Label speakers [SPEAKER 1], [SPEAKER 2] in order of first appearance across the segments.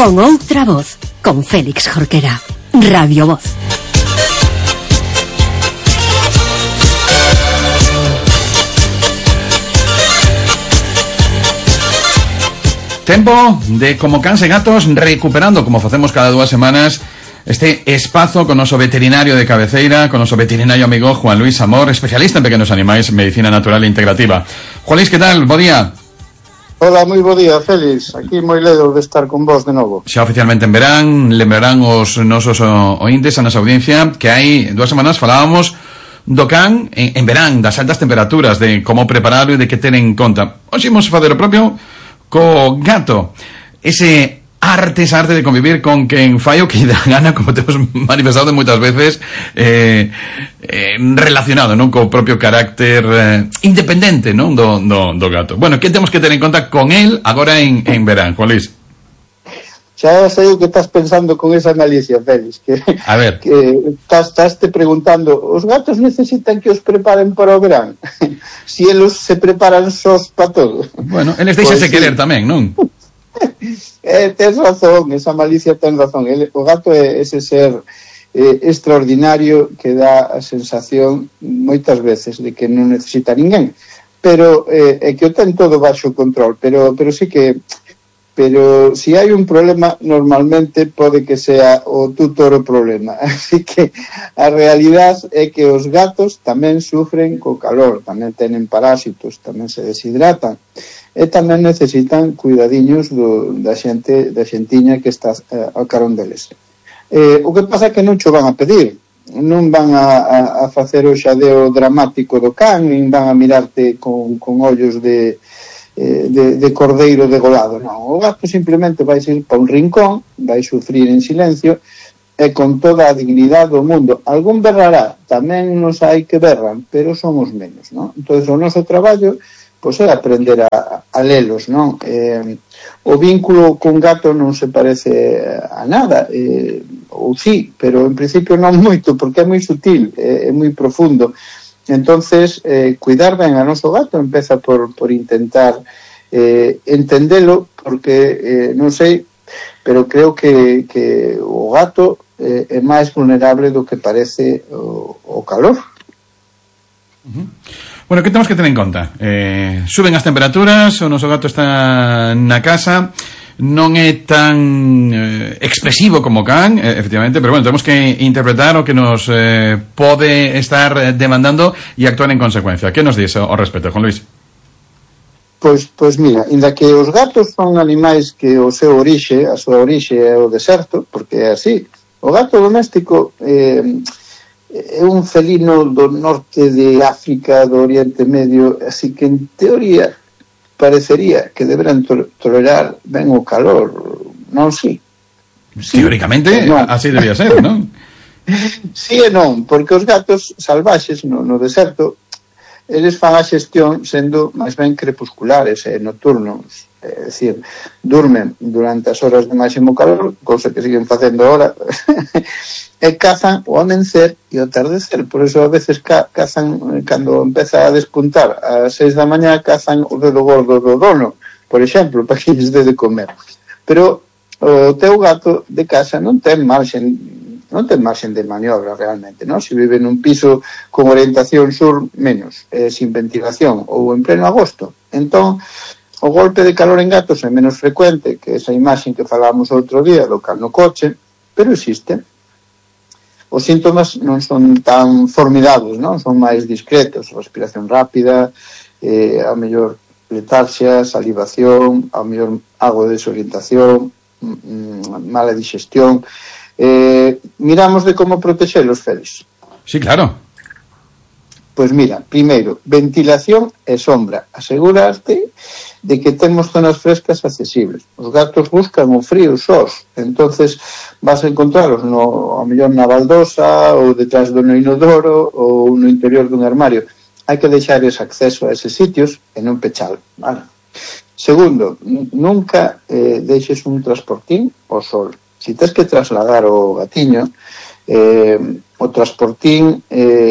[SPEAKER 1] Con outra voz, con Félix Jorquera. Radio Voz.
[SPEAKER 2] Tempo de Como Cans e Gatos, recuperando, como facemos cada 2 semanas, este espazo con noso veterinario de cabeceira, con noso veterinario amigo Juan Luis Amor, especialista en pequenos animais, medicina natural e integrativa. Juan Luis, que tal? Bo día.
[SPEAKER 3] Hola, moi bo día, Félix. Aquí moi ledo de estar con vos de novo.
[SPEAKER 2] Xa oficialmente en verán, lembrarán os nosos ointes, a nosa audiencia, que hai 2 semanas falábamos do can en verán, das altas temperaturas, de como prepararlo e de que ter en conta. Hoxe imos facer o propio co gato, esa arte de convivir con quen fai o que dá gana, como temos manifestado moitas veces, relacionado, non, co propio carácter independente, non, do gato. Bueno, que temos que ter en conta con el agora en verán, Juan Luis?
[SPEAKER 3] Xa sei o que estás pensando con esa malicia, Félix, que
[SPEAKER 2] a ver,
[SPEAKER 3] que estás te preguntando, os gatos necesitan que os preparen para o verán? Si eles se preparan sós para todo.
[SPEAKER 2] Bueno, eles deixase pues, querer tamén, non?
[SPEAKER 3] Tens razón, esa malicia ten razón. O gato é ese ser extraordinario que dá a sensación moitas veces de que non necesita ninguén, pero é que o ten todo baixo control, pero sí que si hai un problema, normalmente pode que sea o tutor o problema. Así que a realidade é que os gatos tamén sufren co calor, tamén tenen parásitos, tamén se deshidratan e tamén necesitan cuidadiños da xentiña que está ao carón deles. O que pasa é que non cho van a pedir, non van a facer o xadeo dramático do can, nin van a mirarte con ollos de cordeiro degolado, non. O gato simplemente vai ir para un rincón, vai sufrir en silencio e con toda a dignidade do mundo. Algún berrará, tamén nos hai que berran, pero somos menos, non? Entón, o noso traballo pois é aprender a lelos, non? O vínculo con gato non se parece a nada, ou sí, pero en principio non moito, porque é moi sutil, é moi profundo. Entonces, cuidar ben a noso gato empeza por intentar entendelo, porque non sei, pero creo que o gato é máis vulnerable do que parece o calor.
[SPEAKER 2] Bueno, que temos que ter en conta? Suben as temperaturas, o noso gato está na casa, non é tan expresivo como can, efectivamente, pero bueno, temos que interpretar o que nos pode estar demandando e actuar en consecuencia. Que nos dis ao respecto, Juan Luis?
[SPEAKER 3] Pois mira, inda que os gatos son animais que a súa orixe é o deserto, porque é así. O gato doméstico é un felino do norte de África, do Oriente Medio, así que en teoría parecería que deberán tolerar ben o calor, non si?
[SPEAKER 2] Teóricamente, non. Así debía ser, non?
[SPEAKER 3] Si e non, porque os gatos salvaxes no deserto, eles fan a xestión sendo máis ben crepusculares e nocturnos, é dicir, durmen durante as horas de máximo calor, cousa que siguen facendo ahora, e cazan o amencer e o atardecer. Por eso a veces cazan, cando empeza a despuntar ás 6 da mañá, cazan o dedo gordo do dono, por exemplo, para que lles dé de comer. Pero o teu gato de casa non ten marxen de maniobra realmente, non? Se vive nun piso con orientación sur, menos, sin ventilación, ou en pleno agosto. Entón, o golpe de calor en gatos é menos frecuente que esa imaxe que falábamos outro día do cal no coche, pero existe. Os síntomas non son tan formidables, non? Son máis discretos, respiración rápida, a mellor letarxia, salivación, a mellor algo de desorientación, mala digestión. Miramos de como protexelos, Félix.
[SPEAKER 2] Sí, claro.
[SPEAKER 3] Pois mira, primeiro, ventilación e sombra. Asegurarte de que temos zonas frescas accesibles. Os gatos buscan o frío sós, entonces vas a encontralos a mellor na baldosa ou detrás do inodoro ou no interior dun armario. Hai que deixar ese acceso a eses sitios e non pechalo, vale? Segundo, nunca deixes un transportín ao sol. Si tens que trasladar o gatiño, o transportín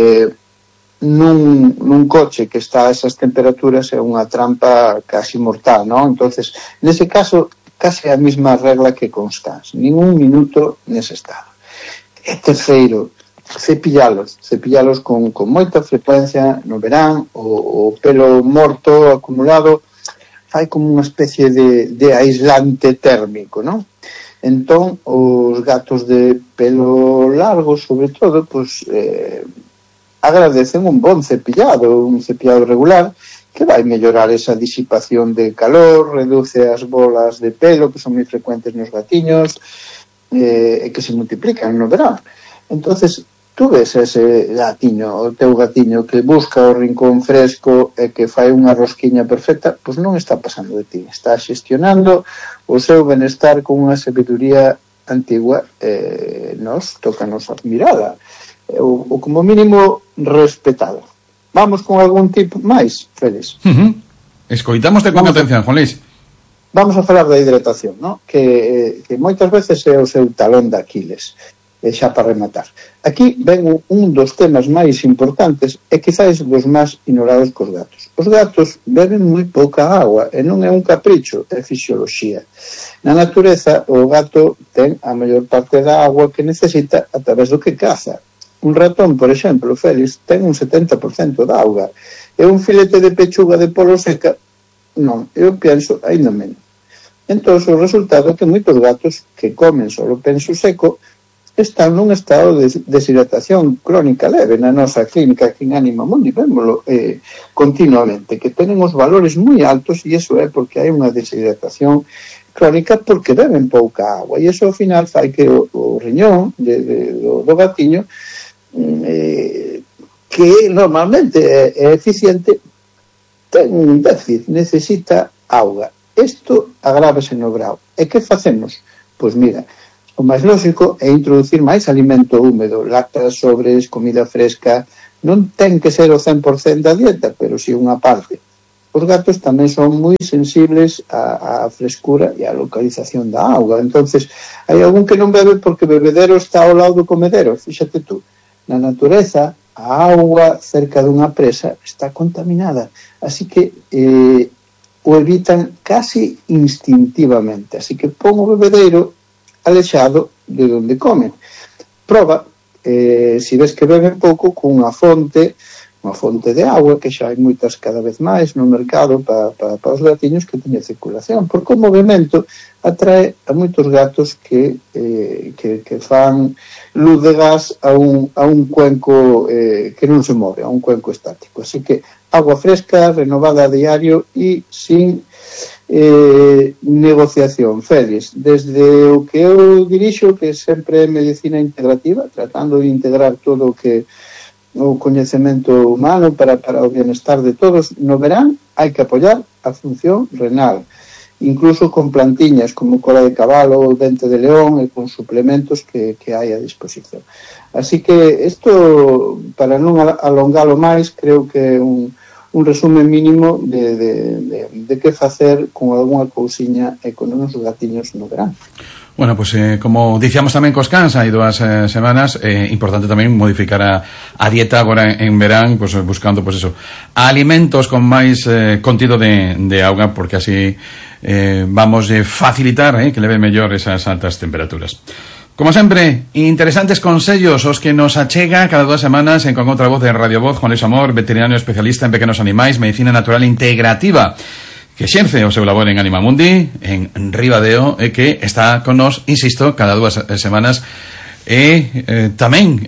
[SPEAKER 3] nun coche que está a esas temperaturas é unha trampa casi mortal, non? Entonces, nese caso, case a mesma regla que con os cans, ningún minuto nese estado. E terceiro, cepillalos con moita frecuencia no verán, o pelo morto acumulado fai como unha especie de aislante térmico, non? Entón, os gatos de pelo largo, sobre todo, pois, agradecen un bon cepillado, un cepillado regular, que vai mellorar esa disipación de calor, reduce as bolas de pelo, que son moi frecuentes nos gatiños, e que se multiplican no verán. Entonces, tú ves ese gatiño, o teu gatiño que busca o rincón fresco e que fai unha rosquiña perfecta, pois non está pasando de ti, está xestionando o seu benestar con unha sabiduría antigua, nos tócanos a mirada, ou como mínimo respetada. Vamos con algún tip máis, Félix?
[SPEAKER 2] Escoitámoste con atención, Juan Luis.
[SPEAKER 3] Vamos a falar da hidratación, ¿no? Que moitas veces é o seu talón de Aquiles. Xa para rematar. Aquí ven un dos temas máis importantes e quizáis dos máis ignorados cos gatos. Os gatos beben moi pouca agua e non é un capricho, é fisioloxía. Na natureza, o gato ten a maior parte da agua que necesita a través do que caza. Un ratón, por exemplo, Félix, ten un 70% da auga. E un filete de pechuga de polo seca, non, eu penso ainda menos. Entón, o resultado é que moitos gatos que comen solo penso seco están nun estado de deshidratación crónica leve. Na nosa clínica aquí en Anima Mundi vémolo continuamente, que tenen os valores moi altos, e iso é porque hai unha deshidratación crónica porque beben pouca agua, e iso ao final fai que o riñón do gatiño, que normalmente é eficiente, ten un déficit, necesita auga. Isto agrávase no grao. E que facemos? Pois mira, o máis lógico é introducir máis alimento húmedo, latas, sobres, comida fresca. Non ten que ser o 100% da dieta, pero si unha parte. Os gatos tamén son moi sensibles á frescura e á localización da auga. Entonces, hai algún que non bebe porque o bebedero está ao lado do comedero. Fíxate tú, na natureza, a auga cerca dunha presa está contaminada. Así que o evitan casi instintivamente. Así que pon o bebedero alexado de onde comen. Proba, se ves que beben pouco, con unha fonte de agua, que xa hai moitas cada vez máis no mercado para os gatiños que teñen circulación, porque o movimento atrae a moitos gatos que fan luz de gas a un cuenco que non se move, a un cuenco estático. Así que agua fresca, renovada a diario e sin negociación. Félix, desde o que eu dirixo, que sempre é medicina integrativa, tratando de integrar todo o coñecemento humano para o bienestar de todos, no verán hai que apoiar a función renal, incluso con plantiñas como cola de cabalo ou dente de león, e con suplementos que hai a disposición. Así que isto, para non alongalo máis, creo que é un resumen mínimo de que facer con algunha cousiña e con uns gatiños no verán.
[SPEAKER 2] Bueno, pues como dicíamos tamén cos cans hai 2 semanas, importante tamén modificar a dieta agora en verán, pues buscando pues eso, alimentos con máis contido de auga, porque así vamos a facilitar que leve mellor esas altas temperaturas. Como sempre, interesantes consellos os que nos achega cada 2 semanas en Con Outra Voz de Radio Voz, Juan Luis Amor, veterinario especialista en pequenos animais, medicina natural integrativa, que xerce o seu labor en Anima Mundi, en Ribadeo, e que está con nos, insisto, cada 2 semanas, e tamén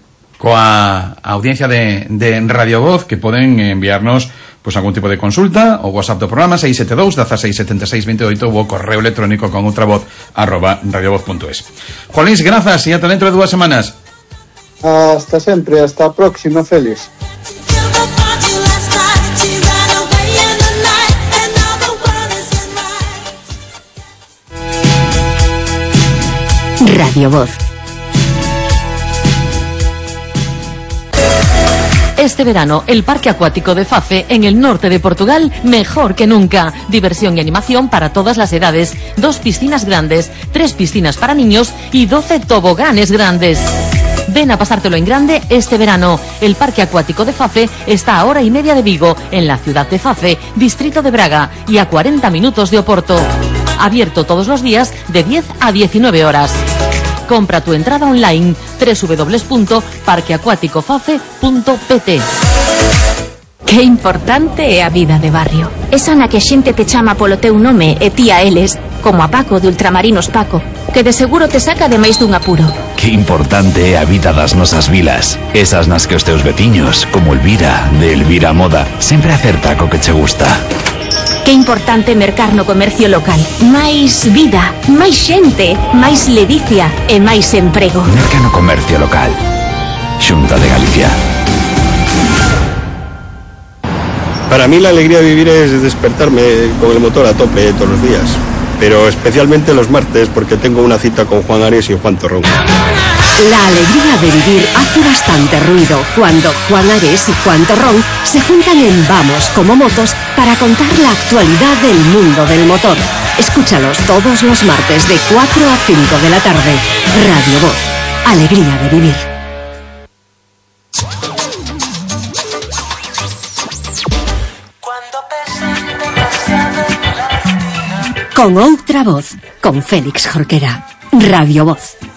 [SPEAKER 2] coa audiencia de Radio Voz, que poden enviarnos pues algún tipo de consulta, o WhatsApp do programa 672 1676 28, ou o correo electrónico con outravoz@radiovoz.es. Juan Luis, grazas, e ata dentro de 2 semanas.
[SPEAKER 3] Hasta sempre, hasta a próxima, Félix.
[SPEAKER 1] Radio Voz.
[SPEAKER 4] Este verano, el Parque Acuático de Fafe, en el norte de Portugal, mejor que nunca. Diversión y animación para todas las edades. 2 piscinas grandes, 3 piscinas para niños y 12 toboganes grandes. Ven a pasártelo en grande este verano. El Parque Acuático de Fafe está a 1:30 de Vigo, en la ciudad de Fafe, distrito de Braga, y a 40 minutos de Oporto. Abierto todos los días de 10 a 19 horas. Compra tu entrada online www.parqueacuaticofafe.pt.
[SPEAKER 5] Que importante é a vida de barrio. Esa na que a xente te chama polo teu nome e ti a eles, como a Paco de Ultramarinos Paco, que de seguro te saca de máis dun apuro.
[SPEAKER 6] Que importante é a vida das nosas vilas. Esas nas que os teus veciños, como Elvira, de Elvira Moda, sempre acerta co que che gusta.
[SPEAKER 5] Que importante mercar no comercio local. Máis vida, máis xente, máis ledicia e máis emprego.
[SPEAKER 6] Merca no comercio local. Xunta de Galicia.
[SPEAKER 7] Para mí la alegría de vivir es despertarme con el motor a tope todos los días, pero especialmente los martes porque tengo una cita con Juan Ares y Juan Torrón.
[SPEAKER 1] La alegría de vivir hace bastante ruido cuando Juan Ares y Juan Torrón se juntan en Vamos como Motos para contar la actualidad del mundo del motor. Escúchalos todos los martes de 4 a 5 de la tarde. Radio Voz. Alegría de vivir. Con outra voz, con Félix Jorquera. Radio Voz.